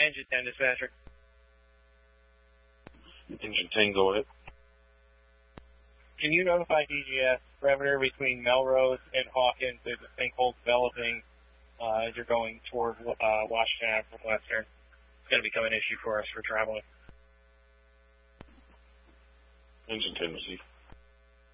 Engine 10 dispatcher. Engine 10, go ahead. Can you notify DGS perimeter between Melrose and Hawkins? There's a sinkhole developing as you're going toward Washington Ave from Western. It's going to become an issue for us for traveling. Engine 10, receive.